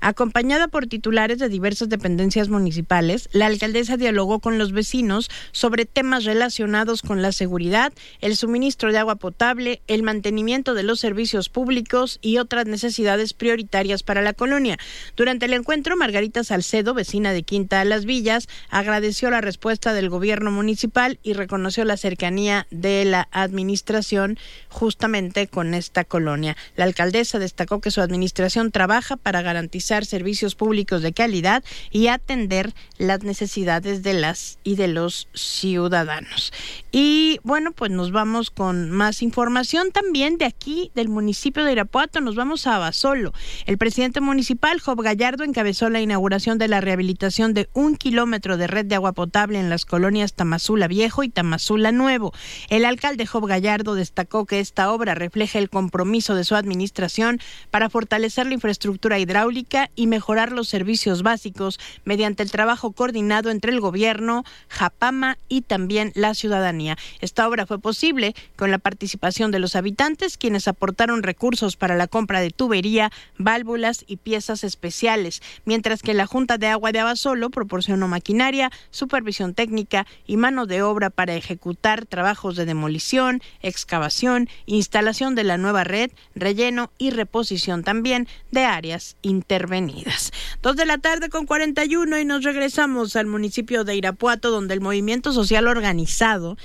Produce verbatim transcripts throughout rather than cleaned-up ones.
Acompañada por titulares de diversas dependencias municipales, la alcaldesa dialogó con los vecinos sobre temas relacionados con la seguridad, el suministro de agua potable, el mantenimiento de los servicios públicos y otras necesidades prioritarias para la colonia. Durante el encuentro, Margarita Salcedo, vecina de Quinta a las Villas, agradeció la respuesta del gobierno municipal y reconoció la cercanía de la administración justamente con esta colonia. La alcaldesa destacó que su administración trabaja para garantizar servicios públicos de calidad y atender las necesidades de las y de los ciudadanos. Y bueno, pues nos vamos con más información también de aquí, del municipio de Irapuato. Nos vamos a Abasolo. El presidente municipal, Job Gallardo, encabezó la inauguración de la rehabilitación de un kilómetro de red de agua potable en las colonias Tamazula Viejo y Tamazula Nuevo. El alcalde Job Gallardo destacó que esta obra refleja el compromiso de su administración para fortalecer la infraestructura hidráulica y mejorar los servicios básicos mediante el trabajo coordinado entre el gobierno, Japama y también la ciudadanía. Esta obra fue posible con la participación de los habitantes, quienes aportaron recursos para la compra de tubería, válvulas y piezas especiales, mientras que la Junta de Agua de Abasolo proporcionó maquinaria, supervisión técnica y mano de obra para ejecutar trabajos de demolición, excavación, instalación de la nueva red, relleno y reposición también de áreas intervenidas. Dos de la tarde con cuarenta y uno y nos regresamos al municipio de Irapuato, donde el movimiento social organizado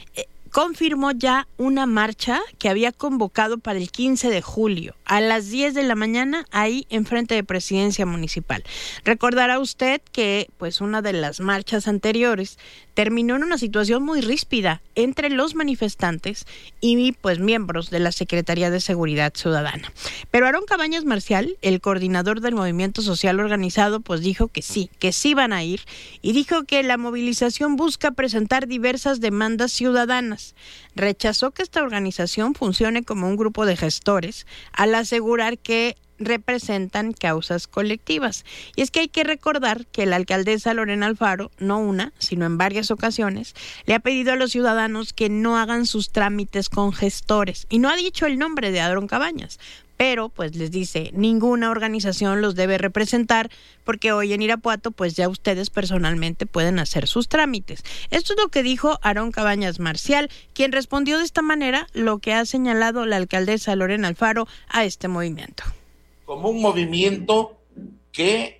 confirmó ya una marcha que había convocado para el quince de julio a las diez de la mañana ahí enfrente de Presidencia Municipal. Recordará usted que pues una de las marchas anteriores terminó en una situación muy ríspida entre los manifestantes y pues miembros de la Secretaría de Seguridad Ciudadana. Pero Aarón Cabañas Marcial, el coordinador del movimiento social organizado, pues dijo que sí, que sí van a ir, y dijo que la movilización busca presentar diversas demandas ciudadanas. Rechazó que esta organización funcione como un grupo de gestores al asegurar que representan causas colectivas. Y es que hay que recordar que la alcaldesa Lorena Alfaro, no una, sino en varias ocasiones, le ha pedido a los ciudadanos que no hagan sus trámites con gestores. Y no ha dicho el nombre de Aarón Cabañas, pero pues les dice, ninguna organización los debe representar, porque hoy en Irapuato pues ya ustedes personalmente pueden hacer sus trámites. Esto es lo que dijo Aarón Cabañas Marcial, quien respondió de esta manera lo que ha señalado la alcaldesa Lorena Alfaro a este movimiento. Como un movimiento que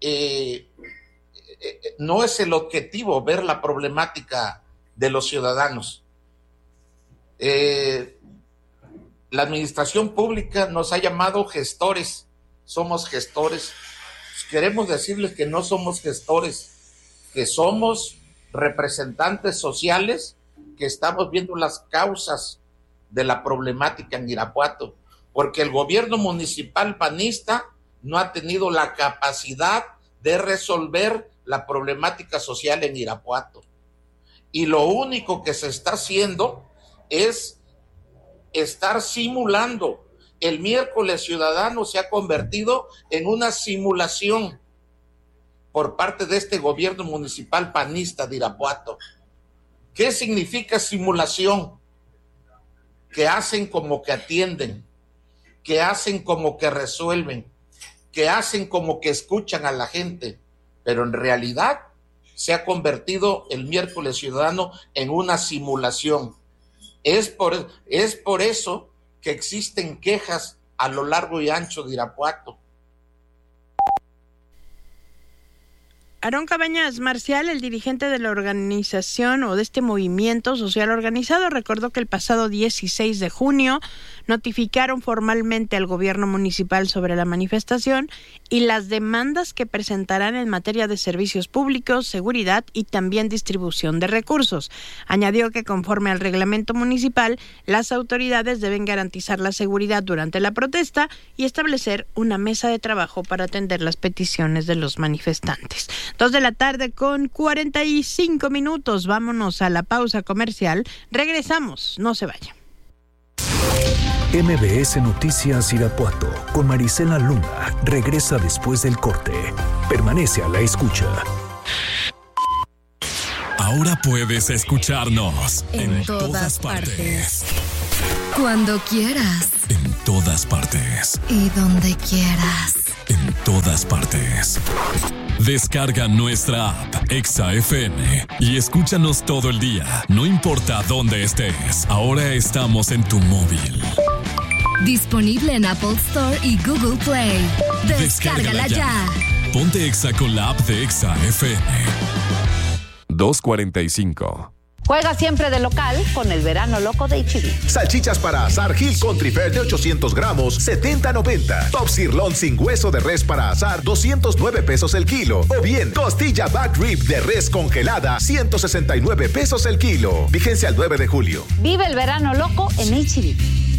eh, eh, no es el objetivo ver la problemática de los ciudadanos. Eh, la administración pública nos ha llamado gestores, somos gestores. Queremos decirles que no somos gestores, que somos representantes sociales que estamos viendo las causas de la problemática en Irapuato, porque el gobierno municipal panista no ha tenido la capacidad de resolver la problemática social en Irapuato. Y lo único que se está haciendo es estar simulando. El miércoles ciudadano se ha convertido en una simulación por parte de este gobierno municipal panista de Irapuato. ¿Qué significa simulación? Que hacen como que atienden, que hacen como que resuelven, que hacen como que escuchan a la gente, pero en realidad se ha convertido el miércoles ciudadano en una simulación. Es por, es por eso que existen quejas a lo largo y ancho de Irapuato. Aarón Cabañas Marcial, el dirigente de la organización o de este movimiento social organizado, recordó que el pasado dieciséis de junio notificaron formalmente al gobierno municipal sobre la manifestación y las demandas que presentarán en materia de servicios públicos, seguridad y también distribución de recursos. Añadió que conforme al reglamento municipal, las autoridades deben garantizar la seguridad durante la protesta y establecer una mesa de trabajo para atender las peticiones de los manifestantes. Dos de la tarde con cuarenta y cinco minutos. Vámonos a la pausa comercial. Regresamos. No se vaya. M B S Noticias Irapuato con Marisela Luna regresa después del corte. Permanece a la escucha. Ahora puedes escucharnos en, en todas, todas partes. partes. Cuando quieras. En todas partes. Y donde quieras. en todas partes. Descarga nuestra app Exa F M y escúchanos todo el día, no importa dónde estés. Ahora estamos en tu móvil. Disponible en Apple Store y Google Play. Descárgala, Descárgala ya. ya. Ponte Exa con la app de Exa F M. dos cuarenta y cinco. Juega siempre de local con el verano loco de H E B. Salchichas para asar Hill Country Fair de ochocientos gramos, setenta noventa. Top Sirloin sin hueso de res para asar, doscientos nueve pesos el kilo. O bien, costilla back rib de res congelada, ciento sesenta y nueve pesos el kilo. Vigencia el nueve de julio. Vive el verano loco en H E B.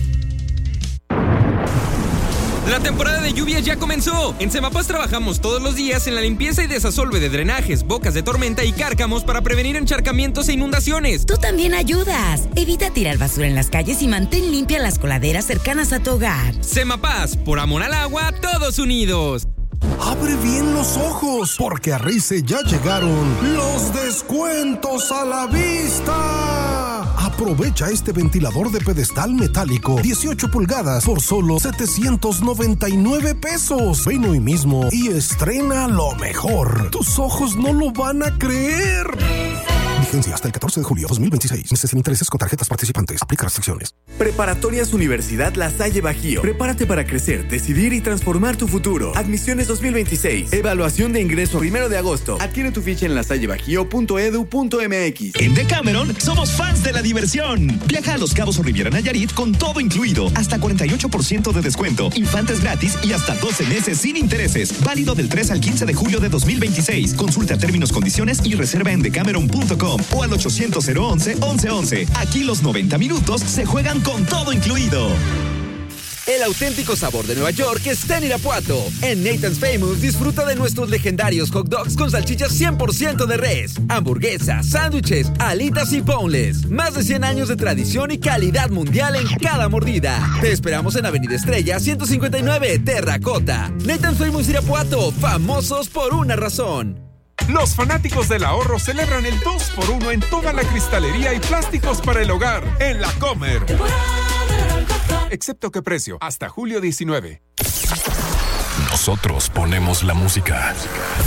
La temporada de lluvias ya comenzó. En Semapas trabajamos todos los días en la limpieza y desasolve de drenajes, bocas de tormenta y cárcamos para prevenir encharcamientos e inundaciones. Tú también ayudas. Evita tirar basura en las calles y mantén limpias las coladeras cercanas a tu hogar. Semapas, por amor al agua, todos unidos. Abre bien los ojos, porque a Rice ya llegaron los descuentos a la vista. Aprovecha este ventilador de pedestal metálico dieciocho pulgadas por solo setecientos noventa y nueve pesos. Ven hoy mismo y estrena lo mejor. Tus ojos no lo van a creer. Vigencia hasta el catorce de julio dos mil veintiséis. Meses sin intereses con tarjetas participantes. Aplica restricciones. Preparatorias Universidad La Salle Bajío. Prepárate para crecer, decidir y transformar tu futuro. Admisiones dos mil veintiséis. Evaluación de ingreso primero de agosto. Adquiere tu ficha en lasallebajío punto edu punto eme equis. En Decameron somos fans de la diversión. Viaja a Los Cabos o Riviera Nayarit con todo incluido. Hasta cuarenta y ocho por ciento de descuento. Infantes gratis y hasta doce meses sin intereses. Válido del tres al quince de julio de dos mil veintiséis. Consulta términos, condiciones y reserva en decameron punto com o al ochocientos once once once. Aquí los noventa minutos se juegan con todo incluido. El auténtico sabor de Nueva York está en Irapuato. En Nathan's Famous disfruta de nuestros legendarios hot dogs con salchichas cien por ciento de res, hamburguesas, sándwiches, alitas y boneless. Más de cien años de tradición y calidad mundial en cada mordida. Te esperamos en Avenida Estrella ciento cincuenta y nueve, Terracota. Nathan's Famous Irapuato, famosos por una razón. Los fanáticos del ahorro celebran el dos por uno en toda la cristalería y plásticos para el hogar en La Comer. Excepto que precio, hasta julio diecinueve. Nosotros ponemos la música.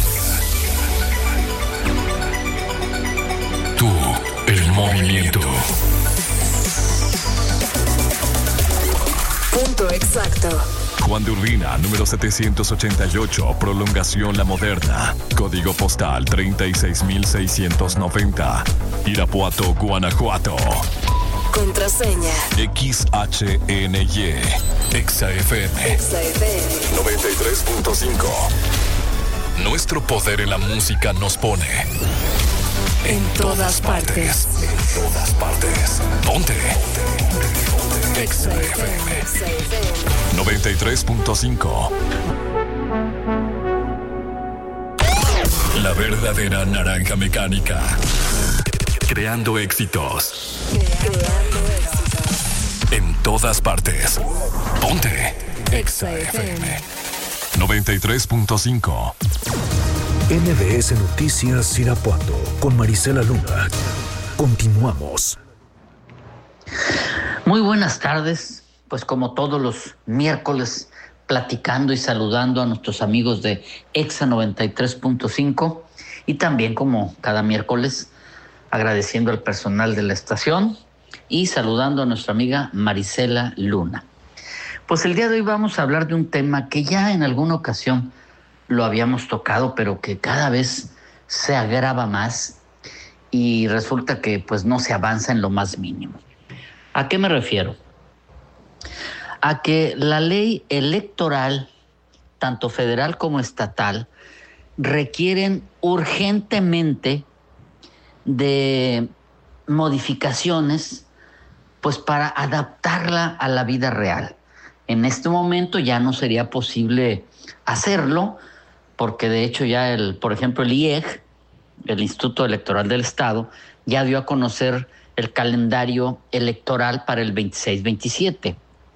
Tú, el movimiento. Punto exacto. Juan de Urbina, número setecientos ochenta y ocho, Prolongación La Moderna. Código postal treinta y seis mil seiscientos noventa. Irapuato, Guanajuato. Contraseña X H N Y. Exa F M. Exa F M noventa y tres punto cinco. Nuestro poder en la música nos pone en, en todas, todas partes. partes. En todas partes. Ponte. Exa F M noventa y tres punto cinco. La verdadera naranja mecánica. Creando éxitos. Creando éxitos. En todas partes. Ponte. Exa F M noventa y tres punto cinco. M B S Noticias Irapuato con Marisela Luna. Continuamos. Muy buenas tardes, pues como todos los miércoles, platicando y saludando a nuestros amigos de Exa noventa y tres punto cinco y también como cada miércoles agradeciendo al personal de la estación y saludando a nuestra amiga Marisela Luna. Pues el día de hoy vamos a hablar de un tema que ya en alguna ocasión lo habíamos tocado, pero que cada vez se agrava más y resulta que pues no se avanza en lo más mínimo. ¿A qué me refiero? A que la ley electoral, tanto federal como estatal, requieren urgentemente de modificaciones, pues para adaptarla a la vida real. En este momento ya no sería posible hacerlo, porque de hecho ya el, por ejemplo, el I E G, el Instituto Electoral del Estado, ya dio a conocer el calendario electoral para el veintiséis veintisiete.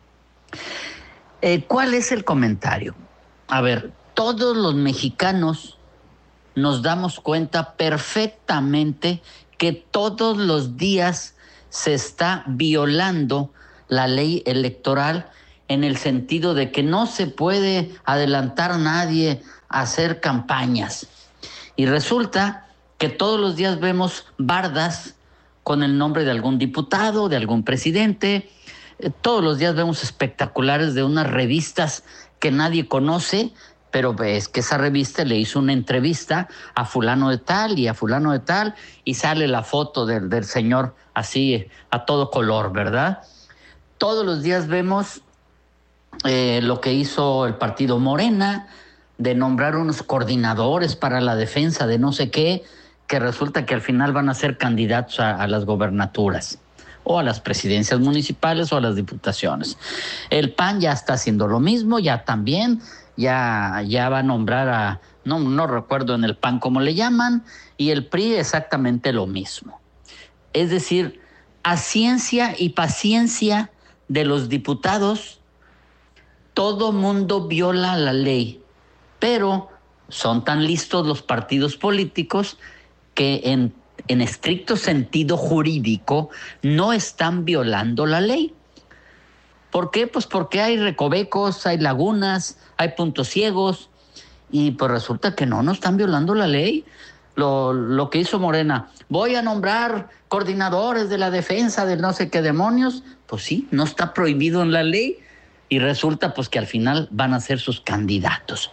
Eh, ¿Cuál es el comentario? A ver, todos los mexicanos nos damos cuenta perfectamente que todos los días se está violando la ley electoral en el sentido de que no se puede adelantar a nadie a hacer campañas. Y resulta que todos los días vemos bardas con el nombre de algún diputado, de algún presidente. Eh, todos los días vemos espectaculares de unas revistas que nadie conoce, pero es que esa revista le hizo una entrevista a fulano de tal y a fulano de tal, y sale la foto del, del señor así a todo color, ¿verdad? Todos los días vemos eh, lo que hizo el partido Morena, de nombrar unos coordinadores para la defensa de no sé qué, que resulta que al final van a ser candidatos a, a las gobernaturas, o a las presidencias municipales, o a las diputaciones. El P A N ya está haciendo lo mismo, ya también, ya, ya va a nombrar a, no, no recuerdo en el P A N cómo le llaman, y el P R I exactamente lo mismo. Es decir, a ciencia y paciencia de los diputados, todo mundo viola la ley, pero son tan listos los partidos políticos que en, en estricto sentido jurídico no están violando la ley. ¿Por qué? Pues porque hay recovecos, hay lagunas, hay puntos ciegos, y pues resulta que no, no están violando la ley. Lo, lo que hizo Morena, voy a nombrar coordinadores de la defensa de no sé qué demonios, pues sí, no está prohibido en la ley, y resulta pues que al final van a ser sus candidatos.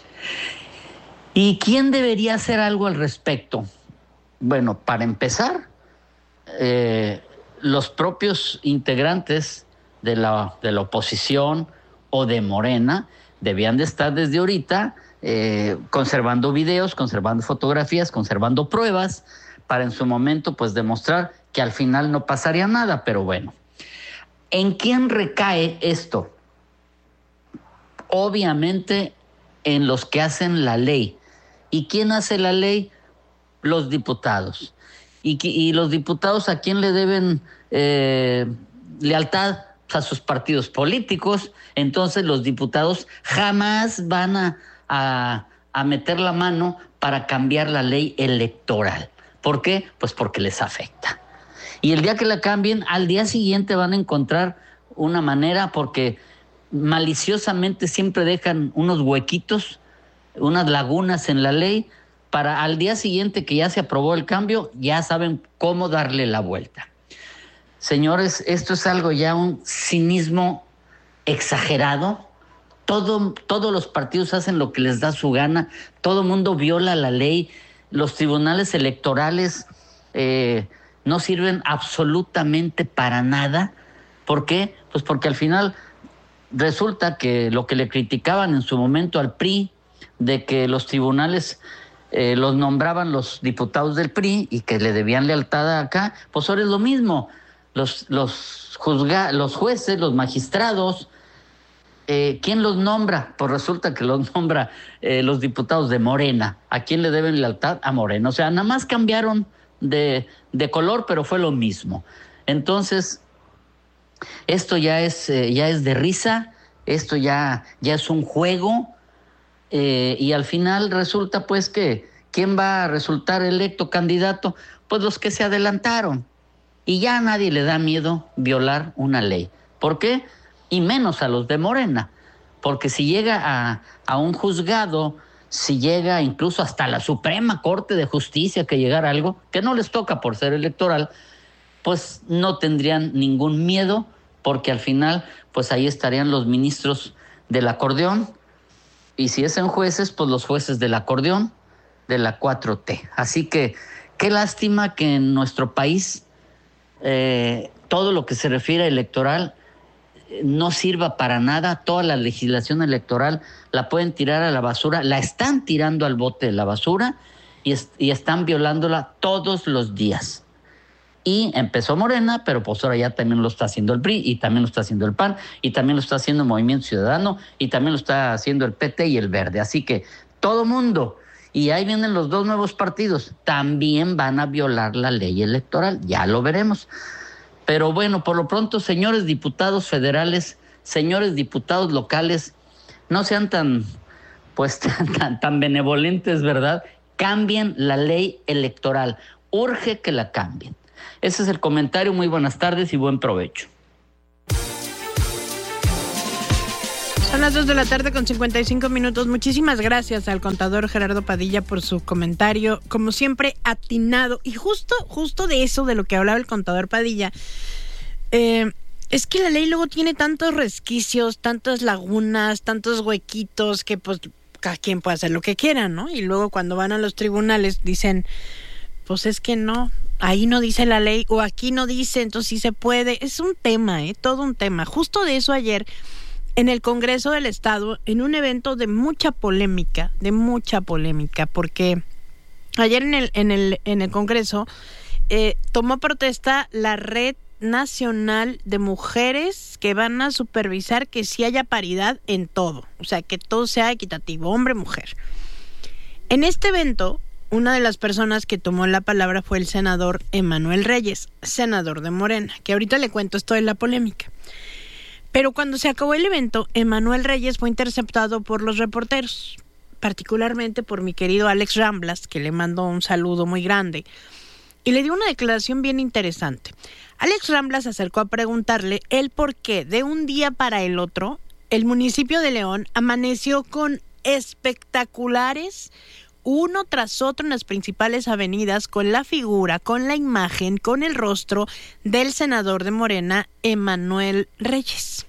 ¿Y quién debería hacer algo al respecto? Bueno, para empezar, eh, los propios integrantes de la, de la oposición o de Morena debían de estar desde ahorita eh, conservando videos, conservando fotografías, conservando pruebas, para en su momento pues demostrar que al final no pasaría nada. Pero bueno, ¿en quién recae esto? Obviamente en los que hacen la ley. ¿Y quién hace la ley? Los diputados. ¿Y, y los diputados a quién le deben eh, lealtad? A sus partidos políticos. Entonces los diputados jamás van a, a, a meter la mano para cambiar la ley electoral. ¿Por qué? Pues porque les afecta. Y el día que la cambien, al día siguiente van a encontrar una manera, porque maliciosamente siempre dejan unos huequitos, unas lagunas en la ley, para al día siguiente que ya se aprobó el cambio, ya saben cómo darle la vuelta. Señores, esto es algo ya un cinismo exagerado. Todo, todos los partidos hacen lo que les da su gana, todo el mundo viola la ley, los tribunales electorales eh, no sirven absolutamente para nada. ¿Por qué? Pues porque al final resulta que lo que le criticaban en su momento al P R I, de que los tribunales eh, los nombraban los diputados del P R I y que le debían lealtad acá, pues ahora es lo mismo. Los, los, juzga, los jueces, los magistrados, eh, ¿quién los nombra? Pues resulta que los nombra eh, los diputados de Morena. ¿A quién le deben lealtad? A Morena. O sea, nada más cambiaron de, de color, pero fue lo mismo. Entonces, esto ya es, eh, ya es de risa, esto ya, ya es un juego, eh, y al final resulta pues que ¿quién va a resultar electo candidato? Pues los que se adelantaron. Y ya a nadie le da miedo violar una ley. ¿Por qué? Y menos a los de Morena. Porque si llega a, a un juzgado, si llega incluso hasta la Suprema Corte de Justicia que llegara algo, que no les toca por ser electoral, pues no tendrían ningún miedo, porque al final, pues ahí estarían los ministros del acordeón, y si es en jueces, pues los jueces del acordeón, de la cuatro T. Así que qué lástima que en nuestro país Eh, todo lo que se refiere a electoral eh, no sirva para nada. Toda la legislación electoral la pueden tirar a la basura, la están tirando al bote de la basura y, es, y están violándola todos los días. Y empezó Morena, pero pues ahora ya también lo está haciendo el P R I, y también lo está haciendo el P A N, y también lo está haciendo el Movimiento Ciudadano, y también lo está haciendo el P T y el Verde. Así que todo mundo, y ahí vienen los dos nuevos partidos, también van a violar la ley electoral, ya lo veremos. Pero bueno, por lo pronto, señores diputados federales, señores diputados locales, no sean tan, pues, tan, tan benevolentes, ¿verdad? Cambien la ley electoral, urge que la cambien. Ese es el comentario, muy buenas tardes y buen provecho. las dos de la tarde con cincuenta y cinco minutos. Muchísimas gracias al contador Gerardo Padilla por su comentario, como siempre atinado. Y justo, justo de eso, de lo que hablaba el contador Padilla, eh, es que la ley luego tiene tantos resquicios, tantas lagunas, tantos huequitos, que pues cada quien puede hacer lo que quiera, ¿no? Y luego cuando van a los tribunales dicen, pues es que no, ahí no dice la ley, o aquí no dice, entonces sí se puede. Es un tema, ¿eh? Todo un tema. Justo de eso ayer, en el Congreso del Estado, en un evento de mucha polémica, de mucha polémica, porque ayer en el, en el, en el Congreso eh, tomó protesta la Red Nacional de Mujeres que van a supervisar que sí haya paridad en todo, o sea, que todo sea equitativo, hombre-mujer. En este evento, una de las personas que tomó la palabra fue el senador Emanuel Reyes, senador de Morena, que ahorita le cuento esto de la polémica. Pero cuando se acabó el evento, Emanuel Reyes fue interceptado por los reporteros, particularmente por mi querido Alex Ramblas, que le mandó un saludo muy grande, y le dio una declaración bien interesante. Alex Ramblas se acercó a preguntarle el por qué de un día para el otro el municipio de León amaneció con espectaculares uno tras otro en las principales avenidas, con la figura, con la imagen, con el rostro del senador de Morena, Emanuel Reyes.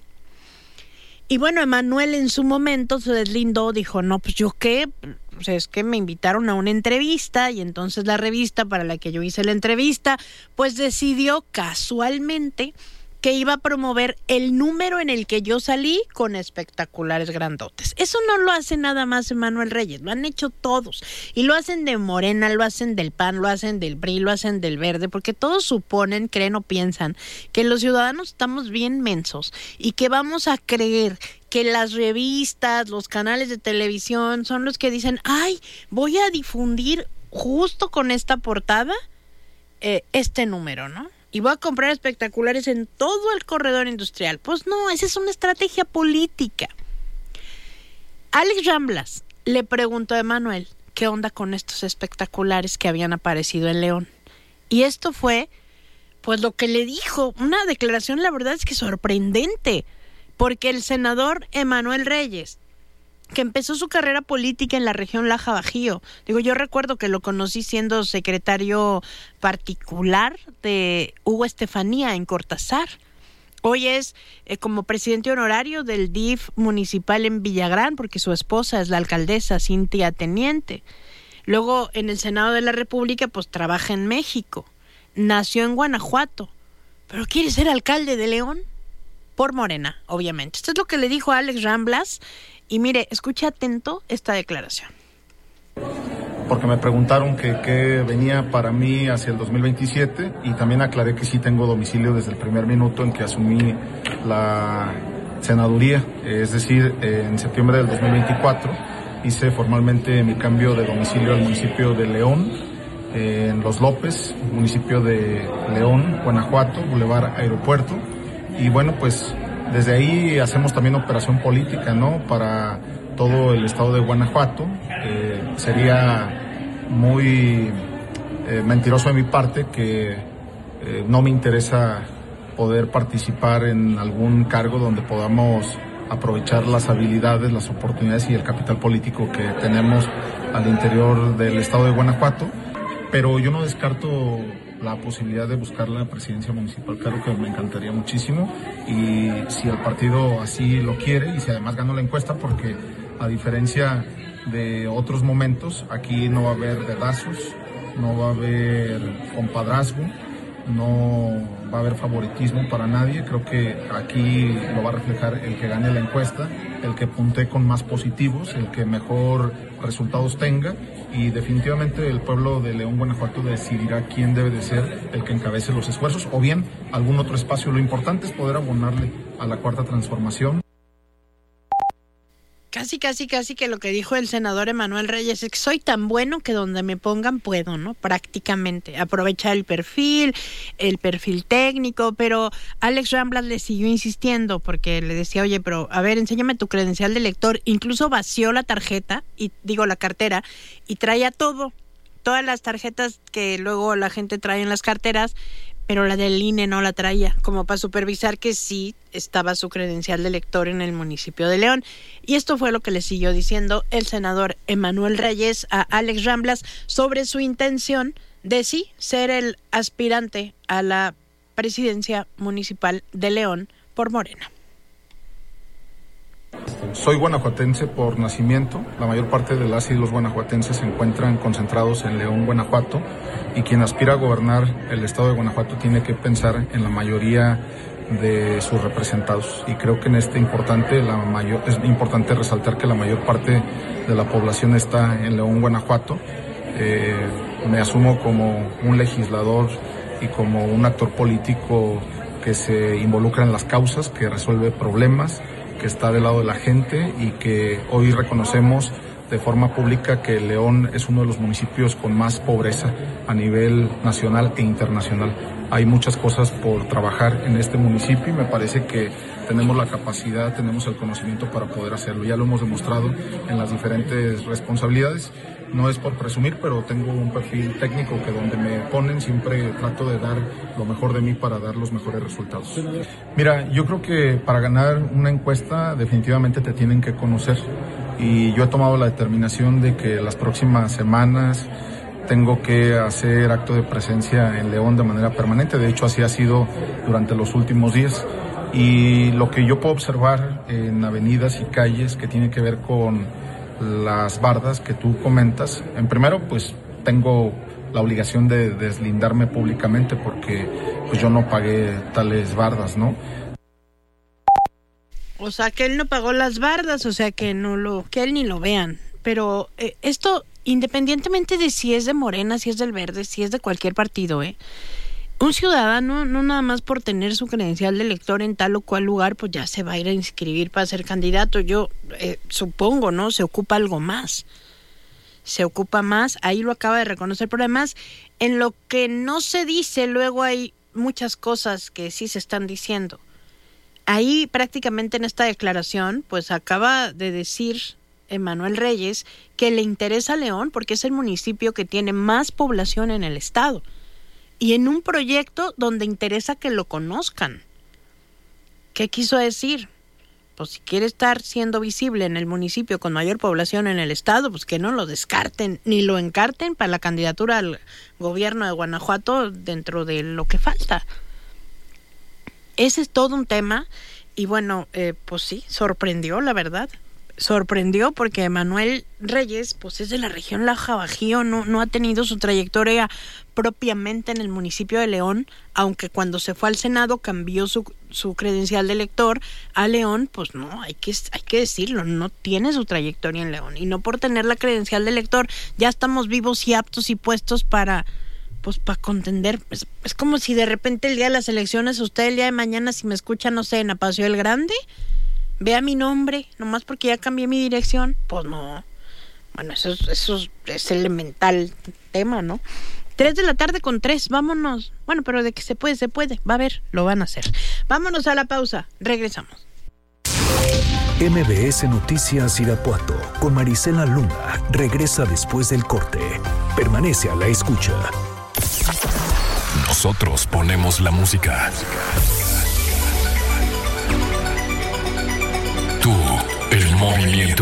Y bueno, Emanuel en su momento se deslindó, dijo, no, pues yo qué, o sea, es que me invitaron a una entrevista, y entonces la revista para la que yo hice la entrevista, pues decidió casualmente que iba a promover el número en el que yo salí con espectaculares grandotes. Eso no lo hace nada más Emanuel Reyes, lo han hecho todos. Y lo hacen de Morena, lo hacen del P A N, lo hacen del P R I, lo hacen del Verde, porque todos suponen, creen o piensan que los ciudadanos estamos bien mensos y que vamos a creer que las revistas, los canales de televisión son los que dicen, ay, voy a difundir justo con esta portada eh, este número, ¿no? Y voy a comprar espectaculares en todo el corredor industrial. Pues no, esa es una estrategia política. Alex Ramblas le preguntó a Emanuel qué onda con estos espectaculares que habían aparecido en León. Y esto fue, pues lo que le dijo, una declaración, la verdad es que sorprendente, porque el senador Emanuel Reyes, que empezó su carrera política en la región Laja Bajío. Digo, yo recuerdo que lo conocí siendo secretario particular de Hugo Estefanía en Cortázar. Hoy es eh, como presidente honorario del D I F municipal en Villagrán, porque su esposa es la alcaldesa Cintia Teniente. Luego, en el Senado de la República, pues trabaja en México. Nació en Guanajuato, pero quiere ser alcalde de León por Morena, obviamente. Esto es lo que le dijo a Alex Ramblas. Y mire, escuche atento esta declaración. Porque me preguntaron que qué venía para mí hacia el dos mil veintisiete, y también aclaré que sí tengo domicilio desde el primer minuto en que asumí la senaduría, es decir, en septiembre del dos mil veinticuatro hice formalmente mi cambio de domicilio al municipio de León, en Los López, municipio de León, Guanajuato, Boulevard Aeropuerto, y bueno, pues desde ahí hacemos también operación política, ¿no? Para todo el estado de Guanajuato. Eh, sería muy eh, mentiroso de mi parte que eh, no me interesa poder participar en algún cargo donde podamos aprovechar las habilidades, las oportunidades y el capital político que tenemos al interior del estado de Guanajuato. Pero yo no descarto la posibilidad de buscar la presidencia municipal, claro que me encantaría muchísimo, y si el partido así lo quiere, y si además ganó la encuesta, porque a diferencia de otros momentos, aquí no va a haber dedazos, no va a haber compadrazgo, no va a haber favoritismo para nadie. Creo que aquí lo va a reflejar el que gane la encuesta, el que puntee con más positivos, el que mejor resultados tenga, y definitivamente el pueblo de León, Guanajuato decidirá quién debe de ser el que encabece los esfuerzos, o bien algún otro espacio. Lo importante es poder abonarle a la cuarta transformación. Casi, casi, casi que lo que dijo el senador Emanuel Reyes es que soy tan bueno que donde me pongan puedo, ¿no? Prácticamente. Aprovechar el perfil, el perfil técnico, pero Alex Ramblas le siguió insistiendo porque le decía, oye, pero a ver, enséñame tu credencial de lector. Incluso vació la tarjeta, y digo la cartera, y traía todo, todas las tarjetas que luego la gente trae en las carteras, pero la del I N E no la traía, como para supervisar que sí estaba su credencial de elector en el municipio de León. Y esto fue lo que le siguió diciendo el senador Emanuel Reyes a Alex Ramblas sobre su intención de sí ser el aspirante a la presidencia municipal de León por Morena. Soy guanajuatense por nacimiento. La mayor parte de las y los guanajuatenses se encuentran concentrados en León, Guanajuato, y quien aspira a gobernar el estado de Guanajuato tiene que pensar en la mayoría de sus representados. Y creo que en este importante, la mayor, es importante resaltar que la mayor parte de la población está en León, Guanajuato. Eh, me asumo como un legislador y como un actor político que se involucra en las causas, que resuelve problemas, que está del lado de la gente y que hoy reconocemos de forma pública que León es uno de los municipios con más pobreza a nivel nacional e internacional. Hay muchas cosas por trabajar en este municipio y me parece que tenemos la capacidad, tenemos el conocimiento para poder hacerlo. Ya lo hemos demostrado en las diferentes responsabilidades. No es por presumir, pero tengo un perfil técnico que donde me ponen siempre trato de dar lo mejor de mí para dar los mejores resultados. Mira, yo creo que para ganar una encuesta definitivamente te tienen que conocer y yo he tomado la determinación de que las próximas semanas tengo que hacer acto de presencia en León de manera permanente. De hecho, así ha sido durante los últimos días. Y lo que yo puedo observar en avenidas y calles que tiene que ver con las bardas que tú comentas, en primero, pues tengo la obligación de deslindarme públicamente porque pues yo no pagué tales bardas, ¿no? O sea, que él no pagó las bardas, o sea, que no lo, que él ni lo vean. Pero eh, esto, independientemente de si es de Morena, si es del Verde, si es de cualquier partido, ¿eh? Un ciudadano, no nada más por tener su credencial de elector en tal o cual lugar, pues ya se va a ir a inscribir para ser candidato. Yo eh, supongo, ¿no? Se ocupa algo más. Se ocupa más, ahí lo acaba de reconocer, pero además, en lo que no se dice, luego hay muchas cosas que sí se están diciendo. Ahí prácticamente en esta declaración, pues acaba de decir Emanuel Reyes que le interesa León porque es el municipio que tiene más población en el estado. Y en un proyecto donde interesa que lo conozcan. ¿Qué quiso decir? Pues si quiere estar siendo visible en el municipio con mayor población en el estado, pues que no lo descarten, ni lo encarten para la candidatura al gobierno de Guanajuato dentro de lo que falta. Ese es todo un tema y bueno, eh, pues sí, sorprendió, la verdad. Sorprendió porque Emanuel Reyes pues es de la región Laja Bajío, no, no ha tenido su trayectoria propiamente en el municipio de León, aunque cuando se fue al Senado cambió su, su credencial de elector a León, pues no, hay que, hay que decirlo, no tiene su trayectoria en León, y no por tener la credencial de elector ya estamos vivos y aptos y puestos para pues para contender. Es, es como si de repente el día de las elecciones, usted el día de mañana, si me escucha, no sé, en Apacio el Grande, vea mi nombre, nomás porque ya cambié mi dirección, pues no. Bueno, eso, eso es elemental tema, ¿no? Tres de la tarde con tres, vámonos. Bueno, pero de que se puede, se puede. Va a ver, lo van a hacer. Vámonos a la pausa, regresamos. M B S Noticias Irapuato con Marisela Luna regresa después del corte. Permanece a la escucha. Nosotros ponemos la música. Tú, el movimiento.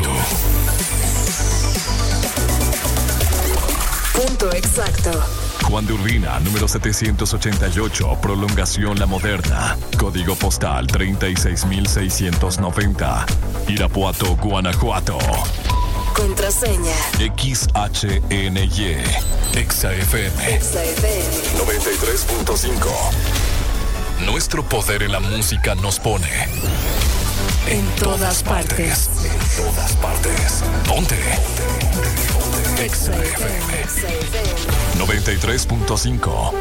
Punto exacto. Juan de Urbina, número setecientos ochenta y ocho, Prolongación La Moderna. Código postal treinta y seis mil seiscientos noventa. Irapuato, Guanajuato. Contraseña X H N Y. Exa F M. Exa F M noventa y tres punto cinco. Nuestro poder en la música nos pone en todas partes. En todas partes. Ponte. Exa F M noventa y tres punto cinco.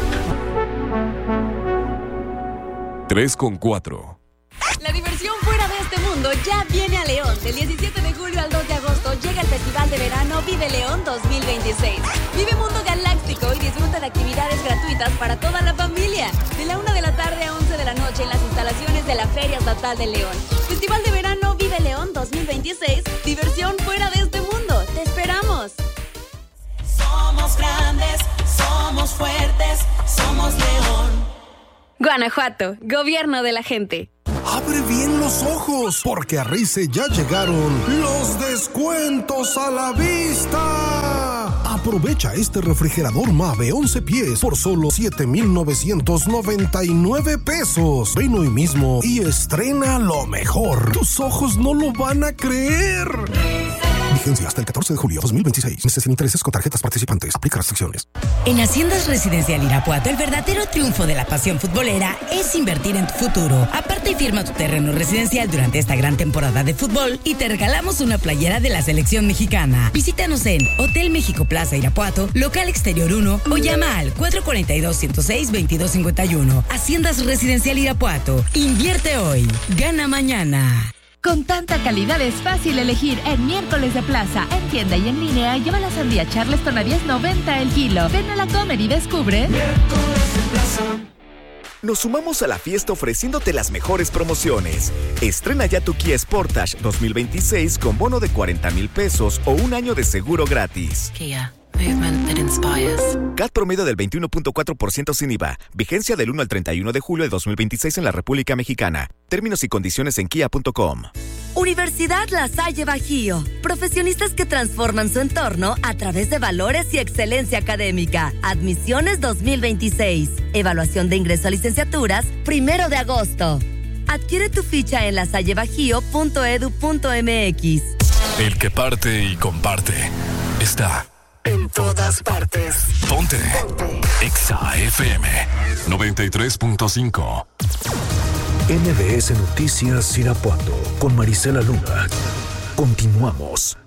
tres con cuatro. La diversión fuera de este mundo ya viene a León. Del diecisiete de julio al dos de agosto llega el Festival de Verano Vive León dos mil veintiséis. Vive Mundo Galáctico y disfruta de actividades gratuitas para toda la familia. De la una de la tarde a once de la noche en las instalaciones de la Feria Estatal de León. Festival de Verano Vive León dos mil veintiséis. Diversión fuera de este mundo. ¡Te esperamos! Somos grandes, somos fuertes, somos León. Guanajuato, gobierno de la gente. Abre bien los ojos, porque a Rice ya llegaron los descuentos a la vista. Aprovecha este refrigerador Mave once pies por solo siete mil novecientos noventa y nueve pesos. Ven hoy mismo y estrena lo mejor. Tus ojos no lo van a creer. Vigencia hasta el catorce de julio dos mil veintiséis. Meses sin intereses con tarjetas participantes. Aplica restricciones. En Haciendas Residencial Irapuato, el verdadero triunfo de la pasión futbolera es invertir en tu futuro. Aparte y firma tu terreno residencial durante esta gran temporada de fútbol y te regalamos una playera de la selección mexicana. Visítanos en Hotel México Plaza Irapuato, local exterior uno o llama al cuatro cuatro dos, ciento seis, veintidós cincuenta y uno. Haciendas Residencial Irapuato. Invierte hoy. Gana mañana. Con tanta calidad es fácil elegir en Miércoles de Plaza. En tienda y en línea, lleva la sandía Charleston a diez noventa el kilo. Ven a la Comer y descubre. Miércoles de Plaza. Nos sumamos a la fiesta ofreciéndote las mejores promociones. Estrena ya tu Kia Sportage dos mil veintiséis con bono de cuarenta mil pesos o un año de seguro gratis. Kia. Movement that inspires. C A T promedio del veintiuno punto cuatro por ciento sin I V A. Vigencia del uno al treinta y uno de julio de dos mil veintiséis en la República Mexicana. Términos y condiciones en kia punto com. Universidad La Salle Bajío. Profesionistas que transforman su entorno a través de valores y excelencia académica. Admisiones dos mil veintiséis. Evaluación de ingreso a licenciaturas, primero de agosto. Adquiere tu ficha en lasallebajío punto edu punto m x. El que parte y comparte está en todas partes. Ponte. Ponte. Exa F M noventa y tres punto cinco. M B S Noticias Irapuato con Marisela Luna. Continuamos.